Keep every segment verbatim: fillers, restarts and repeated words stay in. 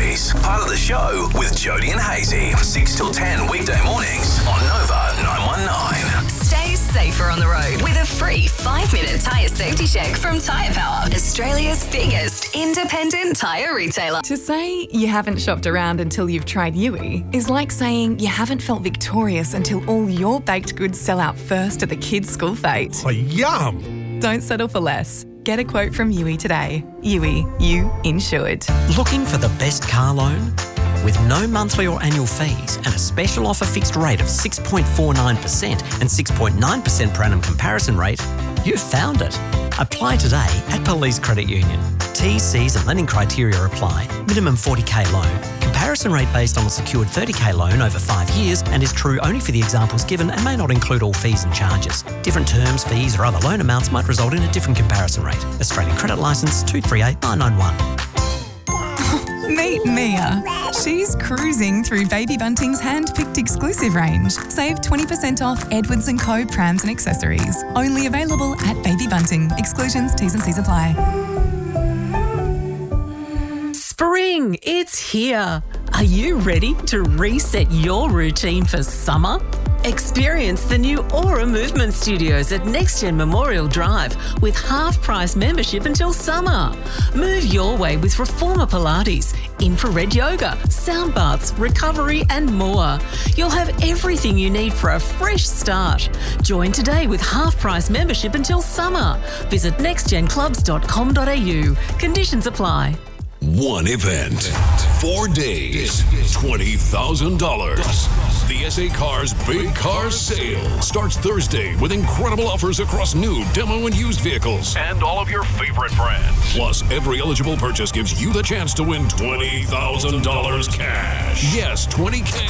Stories. Part of the show with Jody and Hazy. six till ten weekday mornings on Nova nine one nine. Stay safer on the road with a free five-minute tyre safety check from Tyre Power, Australia's biggest independent tyre retailer. To say you haven't shopped around until you've tried Yui is like saying you haven't felt victorious until all your baked goods sell out first at the kids' school fete. Oh, yum! Don't settle for less. Get a quote from Yui today. Yui, you insured. Looking for the best car loan? With no monthly or annual fees and a special offer fixed rate of six point four nine percent and six point nine percent per annum comparison rate, you've found it. Apply today at Police Credit Union. T's, C's and lending criteria apply. Minimum forty K loan. Comparison rate based on a secured thirty K loan over five years and is true only for the examples given and may not include all fees and charges. Different terms, fees or other loan amounts might result in a different comparison rate. Australian Credit Licence two three eight nine nine one. Meet Mia. She's cruising through Baby Bunting's hand-picked exclusive range. Save twenty percent off Edwards and Co. prams and accessories. Only available at Baby Bunting. Exclusions, T's and C's apply. Spring, it's here. Are you ready to reset your routine for summer? Experience the new Aura Movement Studios at NextGen Memorial Drive with half-price membership until summer. Move your way with Reformer Pilates, infrared yoga, sound baths, recovery and more. You'll have everything you need for a fresh start. Join today with half-price membership until summer. Visit next gen clubs dot com dot a u. Conditions apply. One event, four days, twenty thousand dollars. The S A Cars Big Car Sale starts Thursday with incredible offers across new, demo, and used vehicles. And all of your favorite brands. Plus, every eligible purchase gives you the chance to win twenty thousand dollars cash. Yes, twenty K.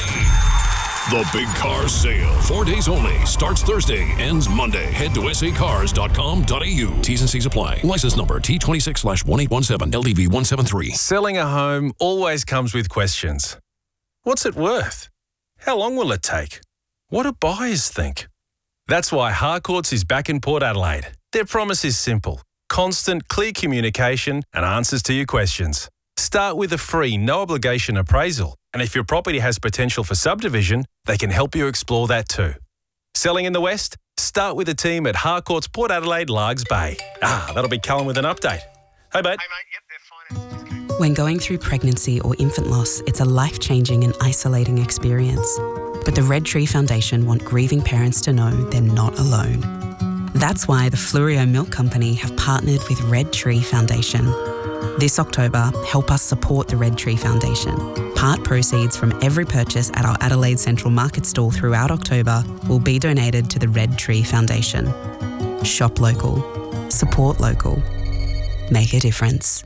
The Big Car Sale, four days only, starts Thursday, ends Monday. Head to S A cars dot com dot a u. T's and C's apply. License number T twenty-six slash one eight one seven, L D V one seven three. Selling a home always comes with questions. What's it worth? How long will it take? What do buyers think? That's why Harcourts is back in Port Adelaide. Their promise is simple. Constant, clear communication and answers to your questions. Start with a free, no-obligation appraisal. And if your property has potential for subdivision, they can help you explore that too. Selling in the West? Start with a team at Harcourts Port Adelaide Largs Bay. Ah, that'll be Callum with an update. Hey, mate. Hey, mate. Yep, they're fine. When going through pregnancy or infant loss, it's a life-changing and isolating experience. But the Red Tree Foundation want grieving parents to know they're not alone. That's why the Flurio Milk Company have partnered with Red Tree Foundation. This October, help us support the Red Tree Foundation. Part proceeds from every purchase at our Adelaide Central Market stall throughout October will be donated to the Red Tree Foundation. Shop local. Support local. Make a difference.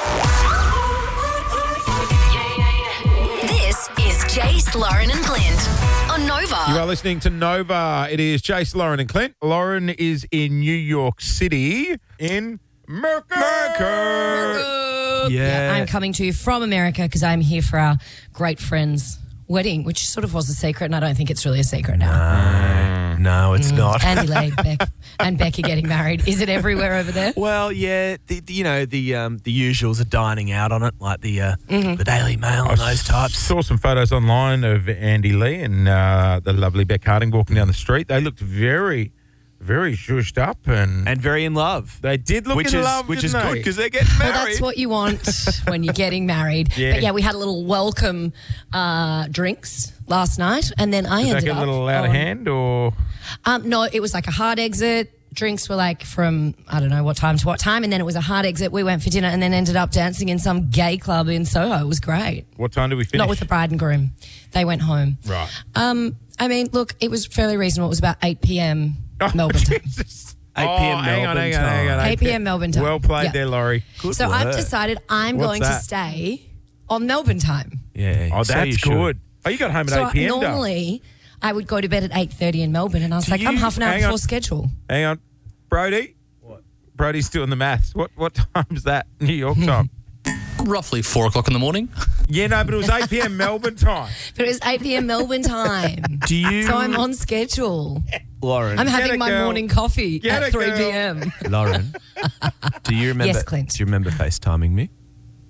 This is Jace, Lauren and Clint on Nova. You are listening to Nova. It is Jace, Lauren and Clint. Lauren is in New York City in America. America. Yeah. I'm coming to you from America because I'm here for our great friend's wedding, which sort of was a secret, and I don't think it's really a secret now. No, no it's mm. not. Andy Lee, Beck, and Becky getting married. Is it everywhere over there? Well, yeah, the, the, you know, the um, the usuals are dining out on it, like the uh, mm-hmm. the Daily Mail and I those types. Saw some photos online of Andy Lee and uh, the lovely Beck Harding walking down the street. They looked very... very zhuzhed up and and very in love. They did look which in is, love, which didn't is they? good because they're getting married. Well, that's what you want when you're getting married. Yeah. But yeah, we had a little welcome uh, drinks last night, and then I Did ended that get up a little out on, of hand, or um, no? It was like a hard exit. Drinks were like from I don't know what time to what time, and then it was a hard exit. We went for dinner, and then ended up dancing in some gay club in Soho. It was great. What time did we finish? Not with the bride and groom. They went home. Right. Um. I mean, look, it was fairly reasonable. It was about eight p.m. Oh, Melbourne time. Jesus. eight Oh, p.m. hang on, Melbourne hang on, hang on. time. eight p.m. Melbourne time. Well played Yeah. there, Laurie. Good So work. I've decided I'm What's going that? to stay on Melbourne time. Yeah. Oh, so that's you should. good. Oh, you got home at So eight p.m. Dale. normally I would go to bed at eight thirty in Melbourne, and I was Do like, I'm you- half an hour hang before on. schedule. Hang on, Brody. What? Brody's doing the maths. What what time's that? New York time. Roughly four o'clock in the morning. Yeah, no, but it was eight p.m. Melbourne time. But it was eight p.m. Melbourne time. Do you, So I'm on schedule. Lauren? I'm Get having it, my girl. morning coffee Get at it, three girl. p.m. Lauren, do you remember? Yes, Clint. Do you remember FaceTiming me?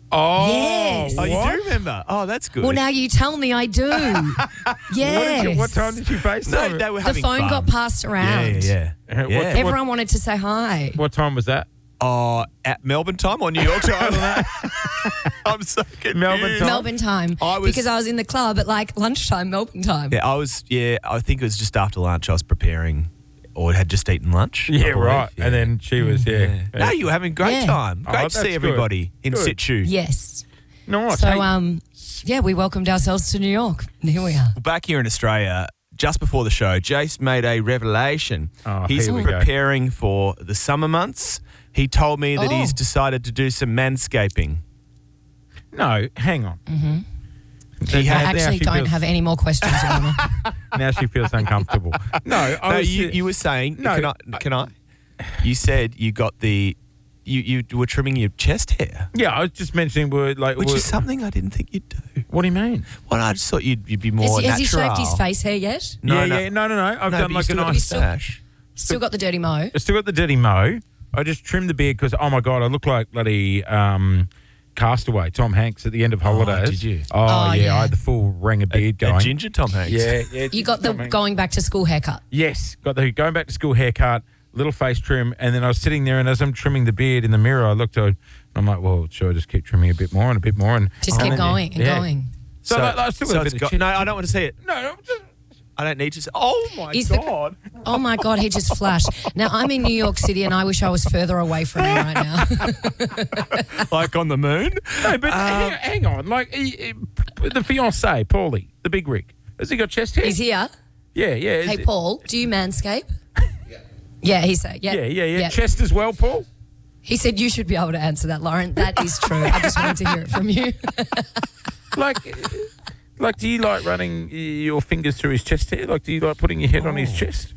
Oh, Yes. Oh, you what? do remember? Oh, that's good. Well, now you tell me I do. What, did Yes. you, what time did you FaceTime? no, they were The having phone fun. got passed around. Yeah, yeah, Uh, yeah. what- Everyone wanted to say hi. What time was that? Oh, at Melbourne time or New York time? I'm so confused. Melbourne time? Melbourne time. I was- because I was in the club at like lunchtime, Melbourne time. Yeah, I was. Yeah, I think it was just after lunch. I was preparing, or had just eaten lunch. I Yeah, believe. right. Yeah. And then she was, yeah. Yeah. No, you were having a great Yeah. time. Oh, Great to that's see good. everybody in Good. situ. Yes. Nice. So, Hey, um, yeah, we welcomed ourselves to New York. And here we are. Back here in Australia, just before the show, Jace made a revelation. Oh, He's here we go. preparing for the summer months. He told me that Oh. he's decided to do some manscaping. no, hang on. Mm-hmm. He I had- now actually she don't feels- have any more questions, Your Honour. Now she feels uncomfortable. No, I no, was, you, you were saying. No, can I? Can I? You said you got the. You, you were trimming your chest hair, Yeah, I was just mentioning we're like. which we're- is something I didn't think you'd do. What do you mean? Well, I just thought you'd, you'd be more Has, he- has he natural. shaved his face hair yet? No, yeah, no. yeah, no, no, no. I've No, done but you like a still got a nice. moustache. Still got the dirty mo. I still got the dirty mo. I just trimmed the beard because, oh my God, I look like bloody um, Castaway, Tom Hanks at the end of Holidays. did you? Oh, Oh, yeah, yeah. I had the full ring of beard A going. ginger Tom Hanks. Yeah, yeah. You got the Tom Hanks. going back to school haircut. Yes, got the going back to school haircut, little face trim, and then I was sitting there, and as I'm trimming the beard in the mirror, I looked at, and I'm like, well, should I just keep trimming a bit more and a bit more, and Just and keep then, going and yeah. going. So, like, I still got so a bit it's of got, chin- no, I don't want to see it. No, no, just, I don't need to see. Oh my Is the- God. Oh my God, he just flashed. Now, I'm in New York City and I wish I was further away from him right now. Like on the moon? no, but hang, Um, hang on, like he, he- the fiance, Paulie, the big rig, has he got chest hair? He's here. Yeah, yeah. is Hey, it- Paul, do you manscape? Yeah, he said. Yeah, Yeah, yeah, yeah. Chest as well, Paul. He said you should be able to answer that, Lauren. That is true. I just wanted to hear it from you. Like, like, do you like running your fingers through his chest hair? Like, do you like putting your head on his chest?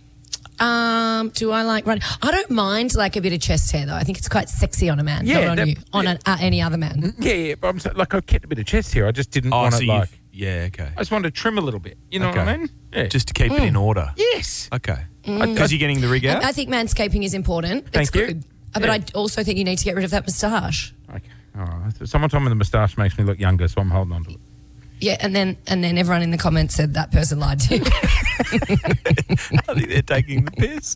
Um, do I like running? I don't mind like a bit of chest hair though. I think it's quite sexy on a man, Yeah, not on that- you, on an, uh, any other man. Yeah, yeah. But I'm saying, like, I kept a bit of chest hair. I just didn't Oh, want so it you've- like. Yeah, okay. I just wanted to trim a little bit. You know Okay. what I mean? Yeah. Just to keep it in order. yes. Okay. Mm. Because you're getting the rig out? I think manscaping is important. Thank it's you. good. Uh, But Yeah. I also think you need to get rid of that moustache. Okay. All right. Someone told me the moustache makes me look younger, so I'm holding on to it. Yeah, and then and then everyone in the comments said that person lied to you. I think they're taking the piss.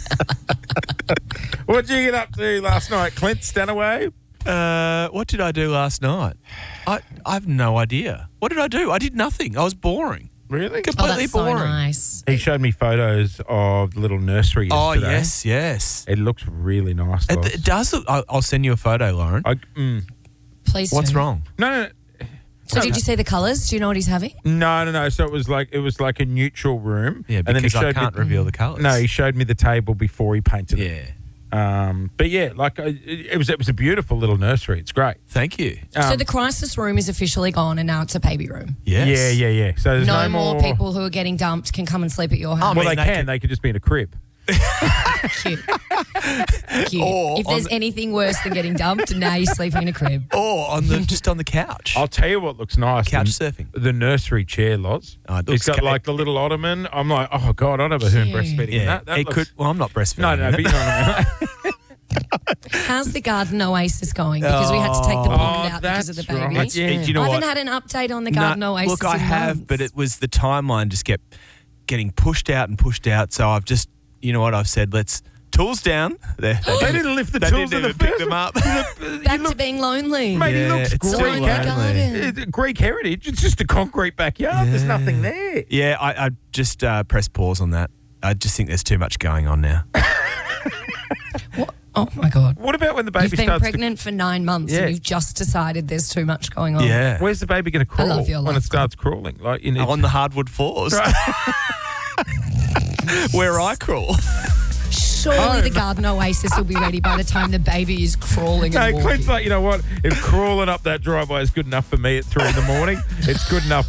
What did you get up to last night, Clint Stanaway? Uh, what did I do last night? I I have no idea. What did I do? I did nothing. I was boring. Really? Oh, Completely that's so boring. nice. He showed me photos of the little nursery Oh, yesterday. yes, yes. It looks really nice. It, Loz. it does look. I'll, I'll send you a photo, Lauren. I, mm, Please. What's do. wrong? no, no, no. So did you see the colours? Do you know what he's having? No, no, no. So it was like it was like a neutral room. Yeah, and then he because I showed can't me, reveal the colours. No, he showed me the table before he painted it. Yeah. Um, but yeah, like uh, it, it was it was a beautiful little nursery. It's great. Thank you. so Um, the crisis room is officially gone and now it's a baby room. Yes. Yeah, yeah, yeah. So there's No, no, more people who are getting dumped can come and sleep at your house. Well, mean, they they can. could- They could just be in a crib. Cute. Cute. Or If there's on the- anything worse than getting dumped, now you're sleeping in a crib. Or on the just on the couch. I'll tell you what looks nice. Couch the, surfing. The nursery chair, Loz. Oh, it it's looks got ca- like the little ottoman. I'm like, oh God, I don't know who I'm Cute. breastfeeding. yeah. That, that it looks, could. Well, I'm not breastfeeding. No, no, but you know what I mean. How's the garden oasis going? Because we had to take the Oh, pond out because of the that's baby. right. Yeah. You know I what? haven't had an update on the No, garden oasis. Look, I in have, months. but it was the timeline just kept getting pushed out and pushed out. So I've just, you know what, I've said, let's tools down. They, they, They didn't lift the they tools didn't in even the pick first them up. back to being lonely. Mate, he Yeah, looks it's great. still Join the lonely. garden. Uh, Greek heritage. It's just a concrete backyard. There's nothing there. Yeah, I, I just uh, pressed pause on that. I just think there's too much going on now. What? Oh my God. What about when the baby You've been starts pregnant for nine months Yeah. and you've just decided there's too much going on. Yeah. to... Where's the baby going to crawl love your when life, it starts crawling? Like you need On the hardwood floors. Where I crawl. Surely the garden oasis will be ready by the time the baby is crawling No, and walking. Clint's like, you know what? If crawling up that driveway is good enough for me at three in the morning, it's good enough